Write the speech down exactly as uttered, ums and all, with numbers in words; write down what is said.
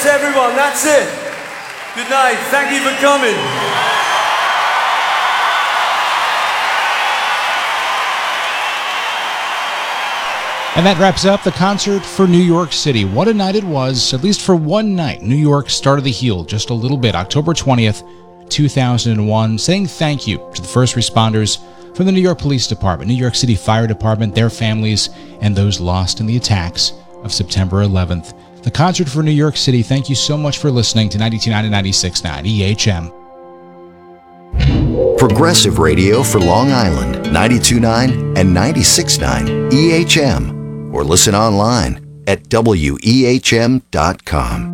bless everyone. That's it. Good night. Thank you for coming. And that wraps up the concert for New York City. What a night it was, at least for one night. New York started the heel just a little bit, October twentieth, two thousand one, saying thank you to the first responders from the New York Police Department, New York City Fire Department, their families, and those lost in the attacks of September eleventh. The concert for New York City. Thank you so much for listening to ninety-two point nine and ninety-six point nine E H M. Progressive Radio for Long Island, ninety-two point nine and ninety-six point nine E H M. Or listen online at W E H M dot com.